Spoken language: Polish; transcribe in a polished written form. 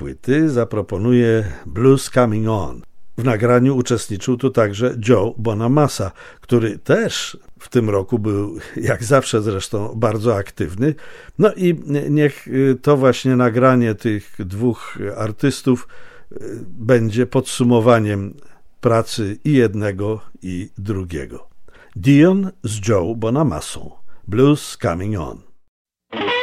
płyty zaproponuję Blues Coming On. W nagraniu uczestniczył tu także Joe Bonamassa, który też w tym roku był, jak zawsze zresztą, bardzo aktywny. No i niech to właśnie nagranie tych dwóch artystów będzie podsumowaniem pracy i jednego, i drugiego. Dion z Joe Bonamassą. Blues Coming On.